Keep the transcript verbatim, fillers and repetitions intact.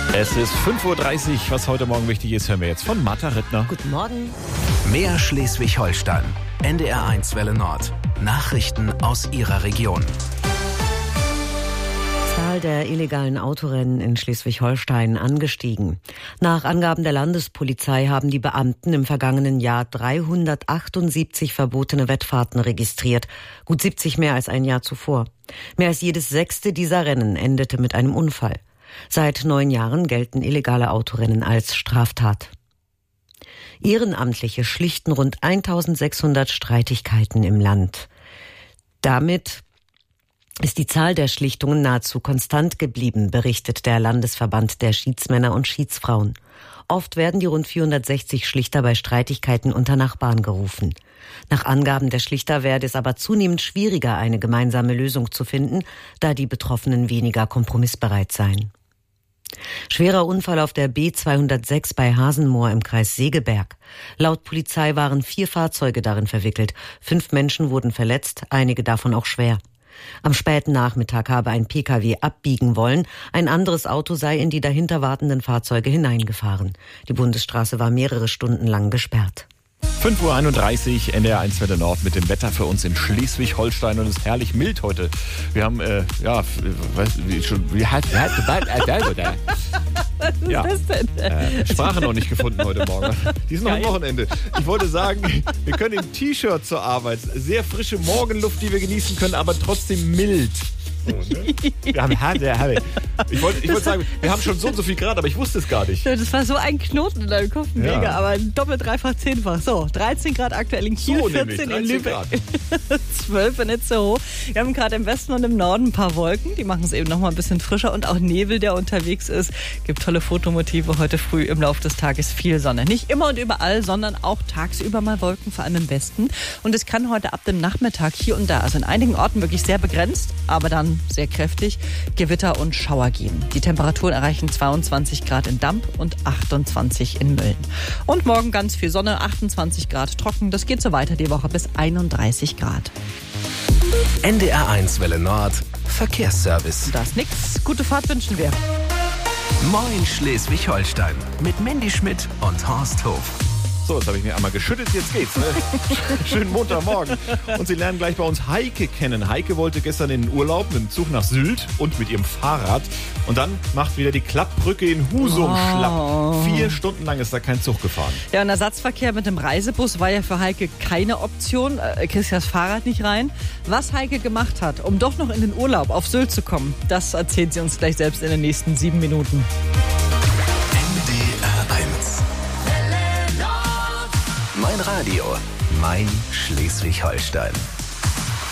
Es ist fünf Uhr dreißig. Was heute Morgen wichtig ist, hören wir jetzt von Martha Rittner. Guten Morgen. Mehr Schleswig-Holstein. N D R eins Welle Nord. Nachrichten aus Ihrer Region. Zahl der illegalen Autorennen in Schleswig-Holstein angestiegen. Nach Angaben der Landespolizei haben die Beamten im vergangenen Jahr dreihundertachtundsiebzig verbotene Wettfahrten registriert. Gut siebzig mehr als ein Jahr zuvor. Mehr als jedes sechste dieser Rennen endete mit einem Unfall. Seit neun Jahren gelten illegale Autorennen als Straftat. Ehrenamtliche schlichten rund eintausendsechshundert Streitigkeiten im Land. Damit ist die Zahl der Schlichtungen nahezu konstant geblieben, berichtet der Landesverband der Schiedsmänner und Schiedsfrauen. Oft werden die rund vierhundertsechzig Schlichter bei Streitigkeiten unter Nachbarn gerufen. Nach Angaben der Schlichter werde es aber zunehmend schwieriger, eine gemeinsame Lösung zu finden, da die Betroffenen weniger kompromissbereit seien. Schwerer Unfall auf der B zweihundertsechs bei Hasenmoor im Kreis Segeberg. Laut Polizei waren vier Fahrzeuge darin verwickelt. Fünf Menschen wurden verletzt, einige davon auch schwer. Am späten Nachmittag habe ein Pkw abbiegen wollen. Ein anderes Auto sei in die dahinter wartenden Fahrzeuge hineingefahren. Die Bundesstraße war mehrere Stunden lang gesperrt. fünf Uhr einunddreißig, N D R eins Welle Nord mit dem Wetter für uns in Schleswig-Holstein und es ist herrlich mild heute. Wir haben, äh, ja, was, wie, schon, wie hat, wie hat, Was ist ja, das denn? Äh, Sprache noch nicht gefunden heute Morgen. Die ist noch am Wochenende. Ich wollte sagen, wir können im T-Shirt zur Arbeit. Sehr frische Morgenluft, die wir genießen können, aber trotzdem mild. So, ne? Wir haben Herde, Ich wollte ich wollte sagen, wir haben schon so und so viel Grad, aber ich wusste es gar nicht. Das war so ein Knoten in deinem Kopf, mega, Ja. aber doppelt, dreifach, zehnfach. So, dreizehn Grad aktuell in Kiel, So vierzehn nämlich, in Lübeck, Grad. zwölf in Itzehoe. Wir haben gerade im Westen und im Norden ein paar Wolken, die machen es eben noch mal ein bisschen frischer und auch Nebel, der unterwegs ist. Gibt tolle Fotomotive heute früh im Laufe des Tages, viel Sonne. Nicht immer und überall, sondern auch tagsüber mal Wolken, vor allem im Westen. Und es kann heute ab dem Nachmittag hier und da, also in einigen Orten wirklich sehr begrenzt, aber dann sehr kräftig, Gewitter und Schauer geben. Die Temperaturen erreichen zweiundzwanzig Grad in Damp und achtundzwanzig in Mölln. Und morgen ganz viel Sonne, achtundzwanzig Grad trocken. Das geht so weiter die Woche bis einunddreißig Grad. N D R eins Welle Nord. Verkehrsservice. Das nix. Gute Fahrt wünschen wir. Moin Schleswig-Holstein. Mit Mandy Schmidt und Horst Hof. So, jetzt habe ich mir einmal geschüttet, jetzt geht's. Ne? Schönen Montagmorgen. Und Sie lernen gleich bei uns Heike kennen. Heike wollte gestern in den Urlaub mit dem Zug nach Sylt und mit ihrem Fahrrad. Und dann macht wieder die Klappbrücke in Husum Oh. schlapp. Vier Stunden lang ist da kein Zug gefahren. Ja, und Ersatzverkehr mit dem Reisebus war ja für Heike keine Option. Äh, kriegst ja das Fahrrad nicht rein. Was Heike gemacht hat, um doch noch in den Urlaub auf Sylt zu kommen, das erzählt sie uns gleich selbst in den nächsten sieben Minuten. N D R eins. Mein Radio, mein Schleswig-Holstein.